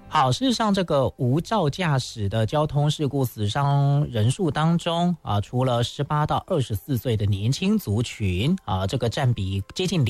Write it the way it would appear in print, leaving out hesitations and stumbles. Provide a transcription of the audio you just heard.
好，事实上，这个无照驾驶的交通事故死伤人数当中啊，除了18到24岁的年轻族群啊，这个占比接近